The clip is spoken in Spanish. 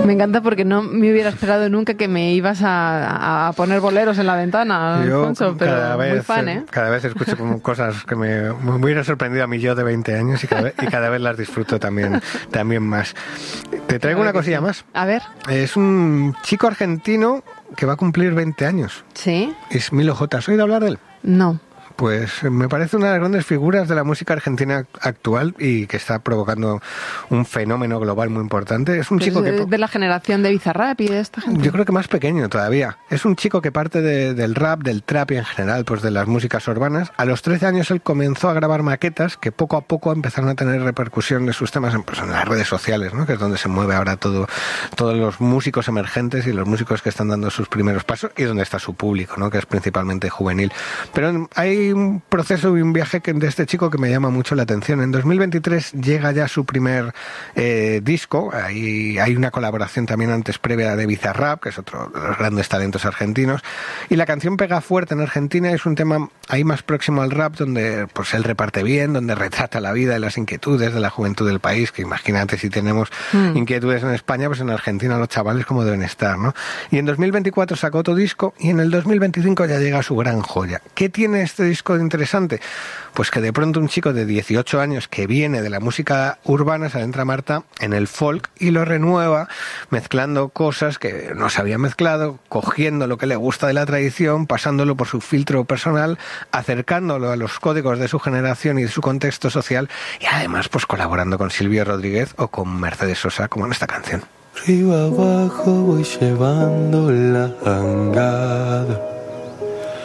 Me encanta porque no me hubiera esperado nunca que me ibas a poner boleros en la ventana, Alfonso, pero muy fan, ¿eh? Cada vez escucho como cosas que me hubiera sorprendido a mí yo de 20 años y cada vez las disfruto también más. Te traigo una cosilla más. A ver. Es un chico argentino que va a cumplir 20 años. ¿Sí? Es Milo J. ¿Has oído hablar de él? No. Pues me parece una de las grandes figuras de la música argentina actual y que está provocando un fenómeno global muy importante. Es un chico que... de la generación de Bizarrap y de esta gente. Yo creo que más pequeño todavía. Es un chico que parte del rap, del trap y en general pues de las músicas urbanas. A los 13 años él comenzó a grabar maquetas que poco a poco empezaron a tener repercusión de sus temas en las redes sociales, ¿no? Que es donde se mueve ahora todos los músicos emergentes y los músicos que están dando sus primeros pasos y donde está su público, ¿no? Que es principalmente juvenil. Pero hay un proceso y un viaje de este chico que me llama mucho la atención. En 2023 llega ya su primer disco. Hay una colaboración también antes previa de Bizarrap, que es otro de los grandes talentos argentinos. Y la canción pega fuerte en Argentina. Es un tema ahí más próximo al rap, donde pues él reparte bien, donde retrata la vida y las inquietudes de la juventud del país, que imagínate si tenemos inquietudes en España, pues en Argentina los chavales como deben estar, ¿no? Y en 2024 sacó otro disco y en el 2025 ya llega su gran joya. ¿Qué tiene este disco de interesante? Pues que de pronto un chico de 18 años que viene de la música urbana se adentra, Marta, en el folk y lo renueva mezclando cosas que no se había mezclado, cogiendo lo que le gusta de la tradición, pasándolo por su filtro personal, acercándolo a los códigos de su generación y de su contexto social y además pues colaborando con Silvio Rodríguez o con Mercedes Sosa como en esta canción. Río abajo voy llevando la jangada.